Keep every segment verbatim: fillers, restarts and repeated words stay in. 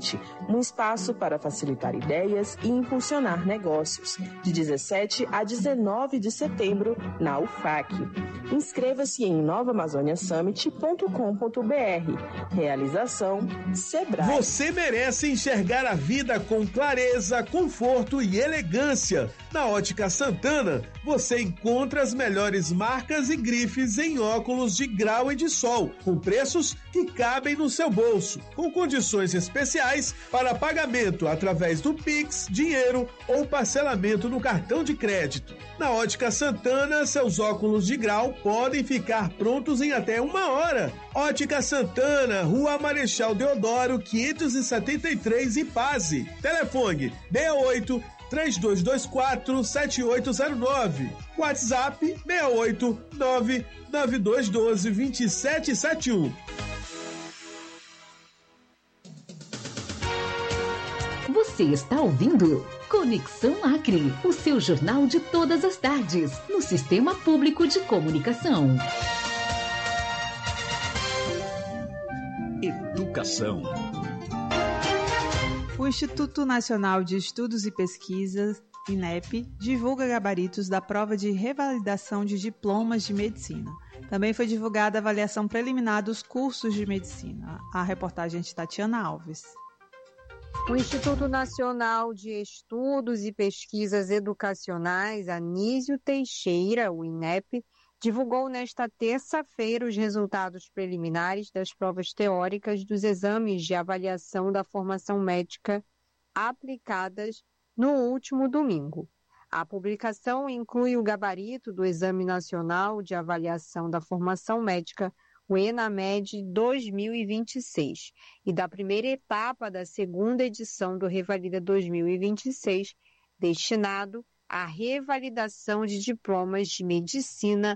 Summit, um espaço para facilitar ideias e impulsionar negócios, de dezessete a dezenove de setembro, na U F A C. Inscreva-se em nova amazônia summit ponto com ponto b r. Realização Sebrae. Você merece enxergar a vida com clareza, conforto e elegância. Na Ótica Santana, você encontra as melhores marcas e grifes em óculos de grau e de sol, com preços que cabem no seu bolso, com condições especiais para pagamento através do Pix, dinheiro ou parcelamento no cartão de crédito. Na Ótica Santana, seus óculos de grau podem ficar prontos em até uma hora. Ótica Santana, Rua Marechal Deodoro, quinhentos e setenta e três, Ipase. Telefone seis oito, três dois dois quatro, sete oito zero nove. WhatsApp seis oito, nove nove dois um dois, dois sete sete um. Você está ouvindo Conexão Acre, o seu jornal de todas as tardes, no Sistema Público de Comunicação. Educação. O Instituto Nacional de Estudos e Pesquisas, INEP, divulga gabaritos da prova de revalidação de diplomas de medicina. Também foi divulgada a avaliação preliminar dos cursos de medicina. A reportagem é de Tatiana Alves. O Instituto Nacional de Estudos e Pesquisas Educacionais, Anísio Teixeira, o INEP, divulgou nesta terça-feira os resultados preliminares das provas teóricas dos exames de avaliação da formação médica aplicadas no último domingo. A publicação inclui o gabarito do Exame Nacional de Avaliação da Formação Médica, o ENAMED dois mil e vinte e seis, e da primeira etapa da segunda edição do Revalida dois mil e vinte e seis, destinado à revalidação de diplomas de medicina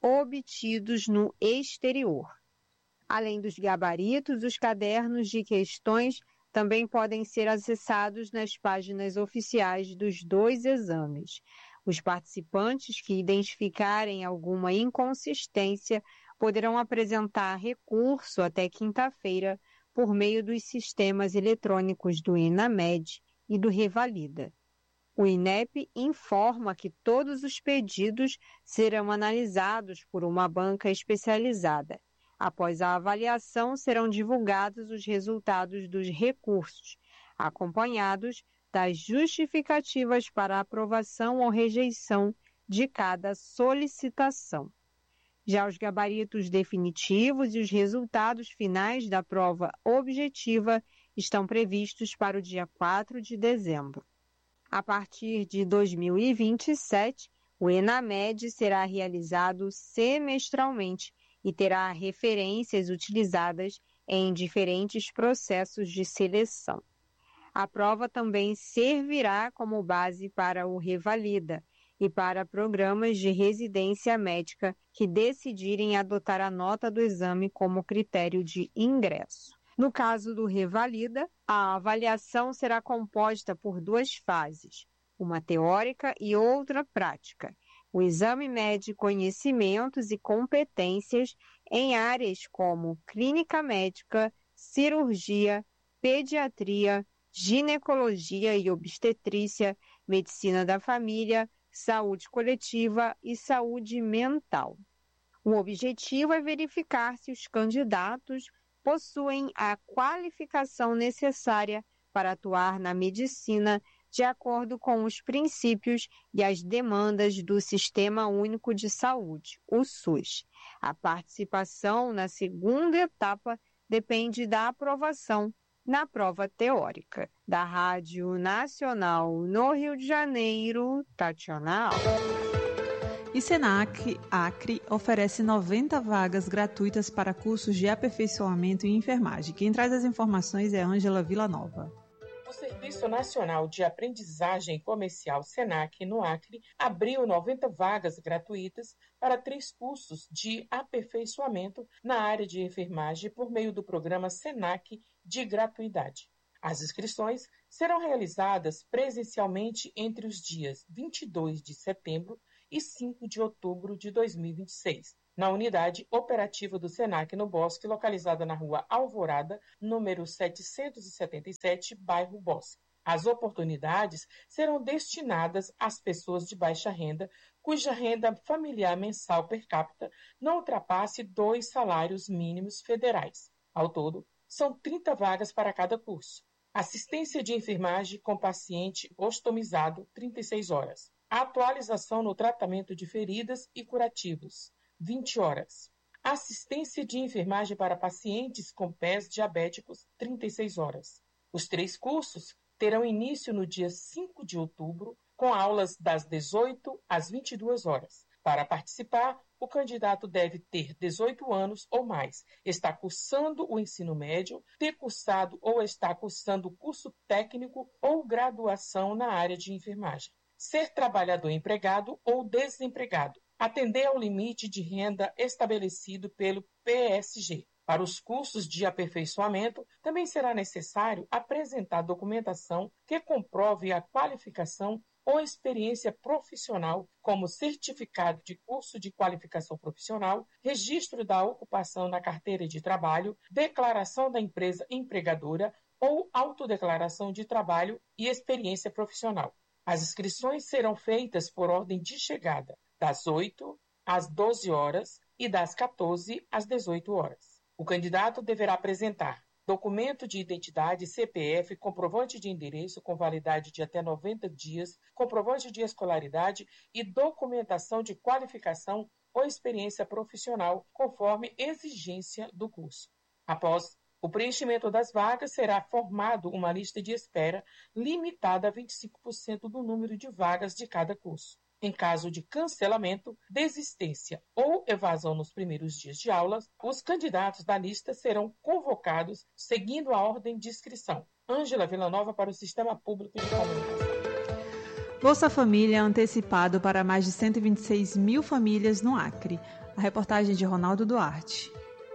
obtidos no exterior. Além dos gabaritos, os cadernos de questões também podem ser acessados nas páginas oficiais dos dois exames. Os participantes que identificarem alguma inconsistência poderão apresentar recurso até quinta-feira por meio dos sistemas eletrônicos do ENAMED e do Revalida. O INEP informa que todos os pedidos serão analisados por uma banca especializada. Após a avaliação, serão divulgados os resultados dos recursos, acompanhados das justificativas para aprovação ou rejeição de cada solicitação. Já os gabaritos definitivos e os resultados finais da prova objetiva estão previstos para o dia quatro de dezembro. A partir de dois mil e vinte e sete, o ENAMED será realizado semestralmente e terá referências utilizadas em diferentes processos de seleção. A prova também servirá como base para o Revalida e para programas de residência médica que decidirem adotar a nota do exame como critério de ingresso. No caso do Revalida, a avaliação será composta por duas fases, uma teórica e outra prática. O exame mede conhecimentos e competências em áreas como clínica médica, cirurgia, pediatria, ginecologia e obstetrícia, medicina da família, saúde coletiva e saúde mental. O objetivo é verificar se os candidatos possuem a qualificação necessária para atuar na medicina de acordo com os princípios e as demandas do Sistema Único de Saúde, o SUS. A participação na segunda etapa depende da aprovação na prova teórica. Da Rádio Nacional no Rio de Janeiro, Tatiana Alves. E Senac Acre oferece noventa vagas gratuitas para cursos de aperfeiçoamento em enfermagem. Quem traz as informações é Ângela Villanova. O Serviço Nacional de Aprendizagem Comercial Senac, no Acre, abriu noventa vagas gratuitas para três cursos de aperfeiçoamento na área de enfermagem por meio do programa Senac de gratuidade. As inscrições serão realizadas presencialmente entre os dias vinte e dois de setembro e cinco de outubro de dois mil e vinte e seis, na unidade operativa do SENAC no Bosque, localizada na rua Alvorada, número setecentos e setenta e sete, bairro Bosque. As oportunidades serão destinadas às pessoas de baixa renda, cuja renda familiar mensal per capita não ultrapasse dois salários mínimos federais. Ao todo, são trinta vagas para cada curso. Assistência de enfermagem com paciente ostomizado, trinta e seis horas. Atualização no tratamento de feridas e curativos, vinte horas. Assistência de enfermagem para pacientes com pés diabéticos, trinta e seis horas. Os três cursos terão início no dia cinco de outubro, com aulas das dezoito às vinte e duas horas. Para participar, o candidato deve ter dezoito anos ou mais, estar cursando o ensino médio, ter cursado ou estar cursando curso técnico ou graduação na área de enfermagem, ser trabalhador empregado ou desempregado, atender ao limite de renda estabelecido pelo P S G. Para os cursos de aperfeiçoamento, também será necessário apresentar documentação que comprove a qualificação ou experiência profissional, como certificado de curso de qualificação profissional, registro da ocupação na carteira de trabalho, declaração da empresa empregadora ou autodeclaração de trabalho e experiência profissional. As inscrições serão feitas por ordem de chegada, das oito às doze horas e das quatorze às dezoito horas. O candidato deverá apresentar documento de identidade, C P F, comprovante de endereço com validade de até noventa dias, comprovante de escolaridade e documentação de qualificação ou experiência profissional, conforme exigência do curso. Após o preenchimento das vagas, será formado uma lista de espera limitada a vinte e cinco por cento do número de vagas de cada curso. Em caso de cancelamento, desistência ou evasão nos primeiros dias de aulas, os candidatos da lista serão convocados seguindo a ordem de inscrição. Ângela Villanova para o Sistema Público de Comunicação. Bolsa Família antecipado para mais de cento e vinte e seis mil famílias no Acre. A reportagem de Ronaldo Duarte.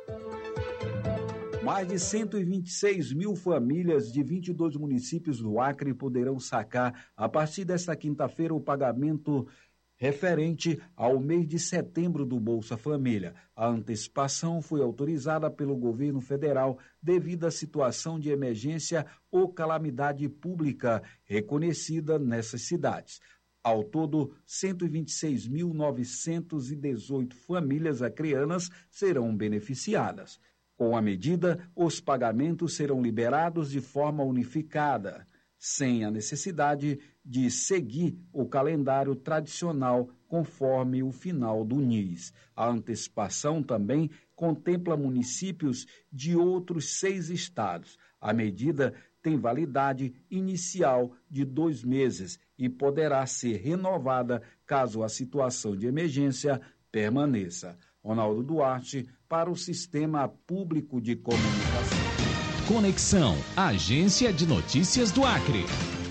Mais de cento e vinte e seis mil famílias de vinte e dois municípios do Acre poderão sacar, a partir desta quinta-feira, o pagamento referente ao mês de setembro do Bolsa Família. A antecipação foi autorizada pelo governo federal devido à situação de emergência ou calamidade pública reconhecida nessas cidades. Ao todo, cento e vinte e seis mil novecentas e dezoito famílias acreanas serão beneficiadas. Com a medida, os pagamentos serão liberados de forma unificada, sem a necessidade de seguir o calendário tradicional conforme o final do N I S. A antecipação também contempla municípios de outros seis estados. A medida tem validade inicial de dois meses e poderá ser renovada caso a situação de emergência permaneça. Ronaldo Duarte, para o Sistema Público de Comunicação. Conexão, Agência de Notícias do Acre.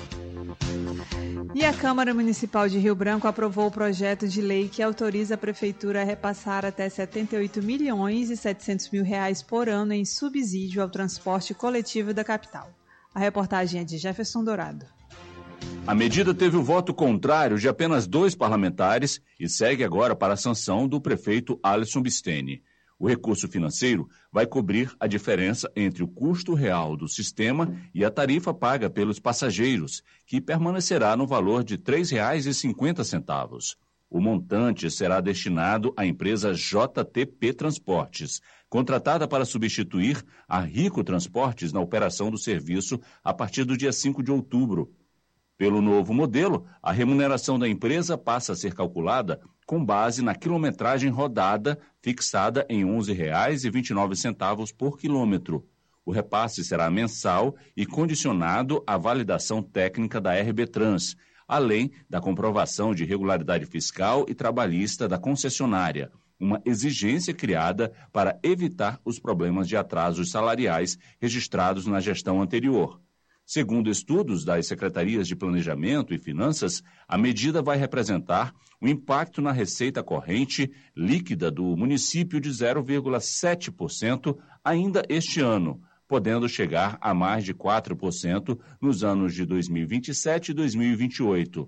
E a Câmara Municipal de Rio Branco aprovou o projeto de lei que autoriza a Prefeitura a repassar até setenta e oito milhões e setecentos mil reais por ano em subsídio ao transporte coletivo da capital. A reportagem é de Jefferson Dourado. A medida teve o voto contrário de apenas dois parlamentares e segue agora para a sanção do prefeito Alisson Bisteni. O recurso financeiro vai cobrir a diferença entre o custo real do sistema e a tarifa paga pelos passageiros, que permanecerá no valor de três reais e cinquenta centavos. O montante será destinado à empresa J T P Transportes, contratada para substituir a Rico Transportes na operação do serviço a partir do dia cinco de outubro. Pelo novo modelo, a remuneração da empresa passa a ser calculada com base na quilometragem rodada, fixada em onze reais e vinte e nove centavos por quilômetro. O repasse será mensal e condicionado à validação técnica da R B Trans, além da comprovação de regularidade fiscal e trabalhista da concessionária, uma exigência criada para evitar os problemas de atrasos salariais registrados na gestão anterior. Segundo estudos das Secretarias de Planejamento e Finanças, a medida vai representar um impacto na receita corrente líquida do município de zero vírgula sete por cento ainda este ano, podendo chegar a mais de quatro por cento nos anos de dois mil e vinte e sete e dois mil e vinte e oito.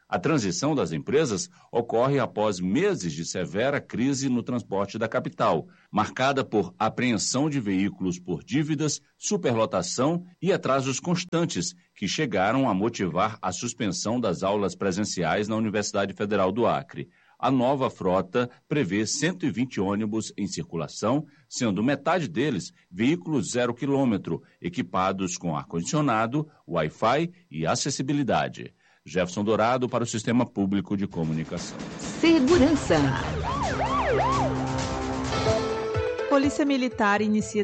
A transição das empresas ocorre após meses de severa crise no transporte da capital, marcada por apreensão de veículos por dívidas, superlotação e atrasos constantes, que chegaram a motivar a suspensão das aulas presenciais na Universidade Federal do Acre. A nova frota prevê cento e vinte ônibus em circulação, sendo metade deles veículos zero quilômetro, equipados com ar-condicionado, Wi-Fi e acessibilidade. Jefferson Dourado para o Sistema Público de Comunicação. Segurança. Polícia Militar inicia